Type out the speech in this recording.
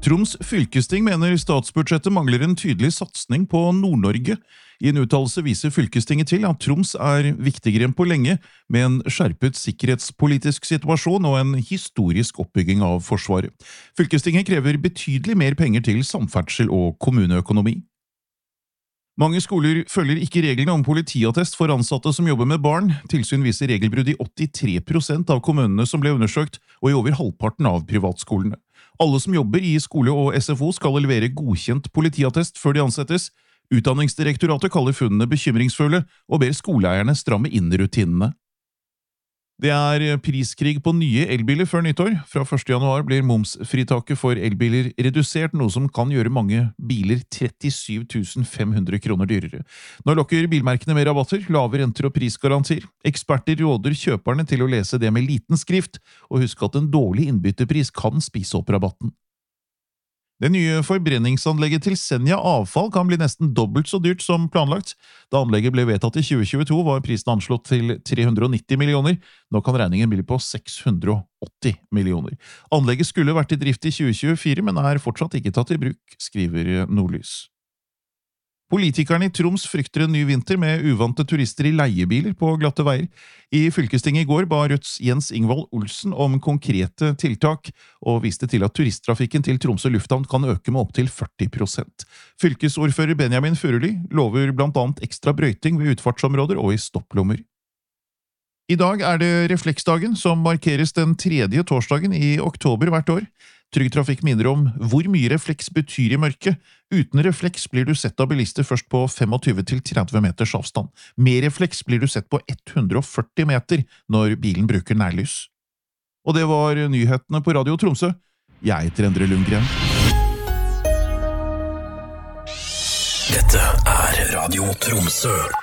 Troms fylkesting mener statsbudsjettet mangler en tydelig satsning på Nord-Norge. I en uttalelse viser fylkestinget til at Troms er viktigere enn på lenge, med en skjerpet sikkerhetspolitisk situasjon og en historisk oppbygging av forsvaret. Fylkestinget krever betydelig mer penger til samferdsel og kommuneøkonomi. Mange skoler følger ikke reglene om politiattest for ansatte som jobber med barn. Tilsyn viser regelbrudd i 83% av kommunene som ble undersøkt, og i over halvparten av privatskolene. Alle som jobber i skole og SFO skal levere godkjent politiattest før de ansettes. Utdanningsdirektoratet kaller funnene bekymringsfulle og ber skoleeierne stramme inn rutinene. Det er priskrig på nye elbiler før nyttår. Fra 1. januar blir momsfritaket for elbiler redusert, noe som kan gjøre mange biler 37 500 kroner dyrere. Nå lokker bilmerkene med rabatter, lave renter og prisgarantier. Eksperter råder kjøperne til å lese det med liten skrift, og husk at en dårlig innbyttepris kan spise opp rabatten. Det nye forbrenningsanlegget til Senja Avfall kan bli nesten dobbelt så dyrt som planlagt. Da anlegget ble vedtatt i 2022 var prisen anslått til 390 millioner. Nå kan regningen bli på 680 millioner. Anlegget skulle vært i drift i 2024, men er fortsatt ikke tatt i bruk, skriver Nordlys. Politikerne i Troms frykter en ny vinter med uvante turister i leiebiler på glatte veier. I fylkestinget i går ba Rødts Jens Ingvald Olsen om konkrete tiltak, og viste til at turisttrafikken til Tromsø lufthavn kan øke med opp til 40%. Fylkesordfører Benjamin Furuli lover blant annet ekstra brøyting ved utfartsområder og i stopplommer. I dag er det refleksdagen, som markeres den tredje torsdagen i oktober hvert år. Trygg Trafikk minner om hvor mye refleks betyr i mørket. Uten refleks blir du sett av bilister først på 25–30 meters avstand. Med refleks blir du sett på 140 meter når bilen bruker nærlys. Og det var nyhetene på Radio Tromsø. Jeg heter Endre Lundgren. Dette er Radio Tromsø.